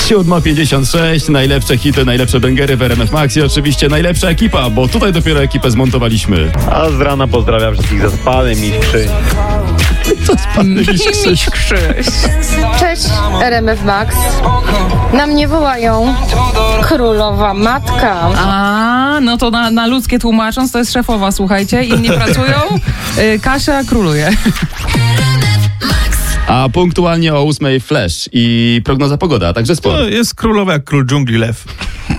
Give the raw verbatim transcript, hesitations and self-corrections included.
siódma pięćdziesiąt sześć, najlepsze hity, najlepsze bęgery w R M F Max i oczywiście najlepsza ekipa, bo tutaj dopiero ekipę zmontowaliśmy. A z rana pozdrawiam wszystkich zaspany, miś Krzyś. Zaspany miś Krzyś. Miś Krzyś. Cześć, R M F Max. Na mnie wołają królowa matka. A, no to na, na ludzkie tłumacząc, to jest szefowa, słuchajcie. Inni pracują, y, Kasia króluje. A punktualnie o ósmej Flash i prognoza pogody, a także sport. To jest królowa jak król dżungli lew.